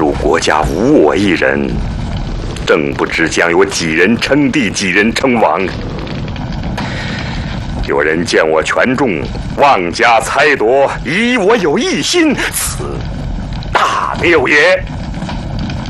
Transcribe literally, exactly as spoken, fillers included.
如国家无我一人，正不知将有几人称帝，几人称王。有人见我权重，妄加猜夺，以我有异心，此大谬也。